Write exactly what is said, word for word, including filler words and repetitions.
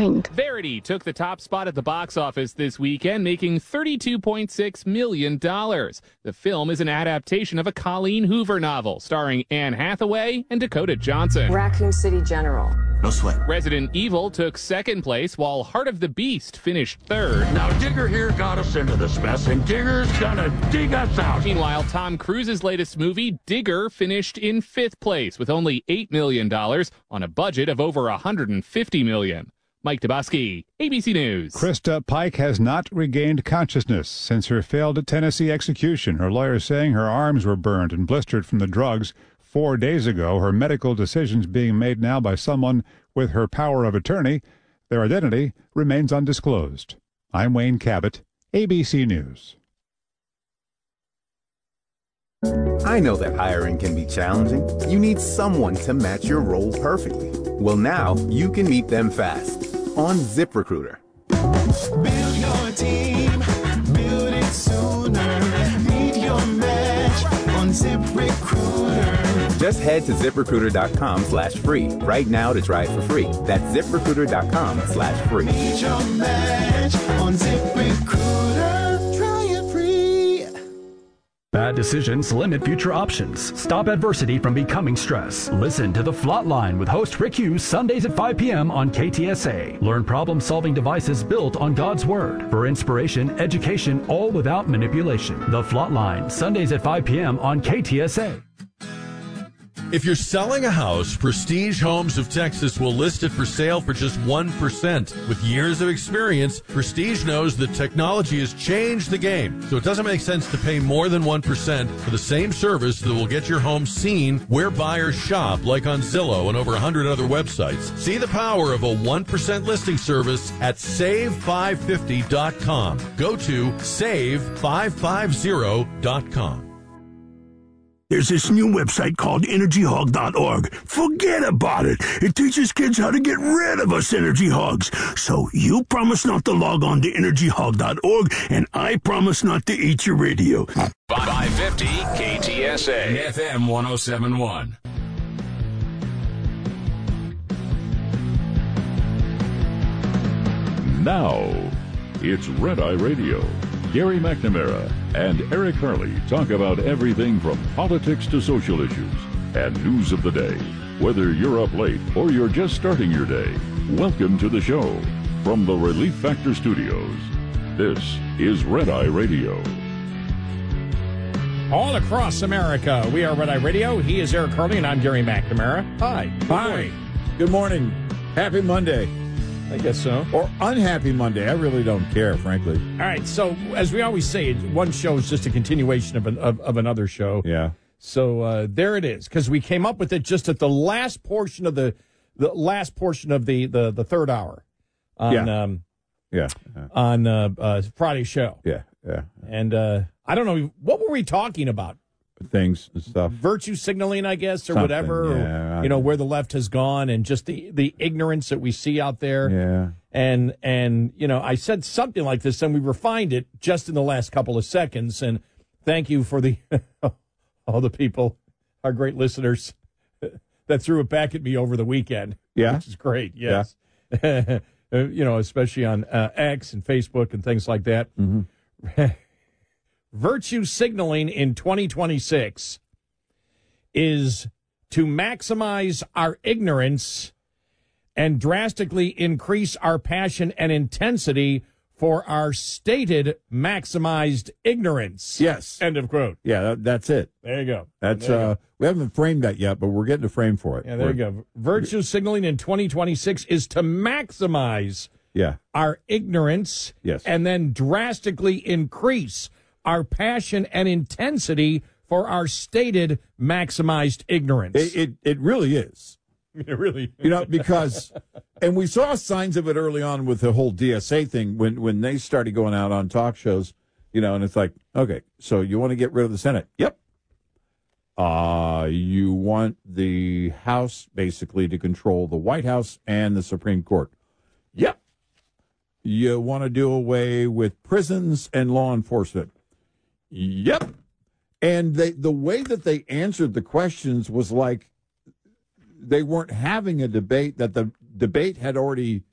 mind. Verity took the top spot at the box office this weekend, making thirty-two point six million dollars. The film is an adaptation of a Colleen Hoover novel starring Anne Hathaway and Dakota Johnson. Raccoon City General. No sweat. Resident Evil took second place, while Heart of the Beast finished third. Now, Digger here got us into this mess, and Digger's gonna dig us out. Meanwhile, Tom Cruise's latest movie, Digger, finished in fifth place with only eight million dollars on a budget of over one hundred fifty million dollars. Mike Dabowski, A B C News. Krista Pike has not regained consciousness since her failed Tennessee execution. Her lawyer saying her arms were burned and blistered from the drugs four days ago. Her medical decisions being made now by someone with her power of attorney. Their identity remains undisclosed. I'm Wayne Cabot, A B C News. I know that hiring can be challenging. You need someone to match your role perfectly. Well, now you can meet them fast on ZipRecruiter. Build your team, build it sooner. Meet your match on ZipRecruiter. Just head to ZipRecruiter.com slash free right now to try it for free. That's ZipRecruiter.com slash free. Meet your match on ZipRecruiter. Try it free. Bad decisions limit future options. Stop adversity from becoming stress. Listen to The Flatline with host Rick Hughes Sundays at five p.m. on K T S A. Learn problem-solving devices built on God's Word. For inspiration, education, all without manipulation. The Flatline, Sundays at five p.m. on K T S A. If you're selling a house, Prestige Homes of Texas will list it for sale for just one percent. With years of experience, Prestige knows that technology has changed the game, so it doesn't make sense to pay more than one percent for the same service that will get your home seen where buyers shop, like on Zillow and over one hundred other websites. See the power of a one percent listing service at save five fifty dot com. Go to save five fifty dot com. There's this new website called energy hog dot org. Forget about it. It teaches kids how to get rid of us energy hogs. So you promise not to log on to energy hog dot org, and I promise not to eat your radio. five fifty K T S A. F M one oh seven point one. Now, it's Red Eye Radio. Gary McNamara and Eric Harley talk about everything from politics to social issues and news of the day. Whether you're up late or you're just starting your day, welcome to the show. From the Relief Factor Studios, this is Red Eye Radio. All across America, we are Red Eye Radio. He is Eric Harley, and I'm Gary McNamara. Hi. Good Hi. morning. Good morning. Happy Monday. I guess so. Or unhappy Monday. I really don't care, frankly. All right. So, as we always say, one show is just a continuation of an, of, of another show. Yeah. So uh, there it is, because we came up with it just at the last portion of the the last portion of the the, the third hour on Yeah. um, Yeah. yeah. on uh, uh, Friday's show. Yeah. Yeah. And uh, I don't know, what were we talking about? Things and stuff. Virtue signaling, I guess, or Something, whatever. yeah, or, you know, where the left has gone, and just the, the ignorance that we see out there. Yeah. And, and you know, I said something like this, and we refined it just in the last couple of seconds. And thank you for the all the people, our great listeners, that threw it back at me over the weekend. Yeah. Which is great, yes. Yeah. You know, especially on uh, X and Facebook and things like that. Mm-hmm. Virtue signaling in twenty twenty-six is to maximize our ignorance and drastically increase our passion and intensity for our stated maximized ignorance. Yes. End of quote. Yeah, that, that's it. There you go. That's There you uh, go. we haven't framed that yet, but we're getting a frame for it. Yeah, there We're- you go. Virtue signaling in twenty twenty-six is to maximize Yeah. our ignorance Yes. and then drastically increase our passion and intensity for our stated maximized ignorance. It, it it really is. It really, You know, because, and we saw signs of it early on with the whole D S A thing when, when they started going out on talk shows, you know, and it's like, okay, so you want to get rid of the Senate? Yep. Uh, you want the House basically to control the White House and the Supreme Court? Yep. You want to do away with prisons and law enforcement? Yep. And they, the way that they answered the questions was like, they weren't having a debate, that the debate had already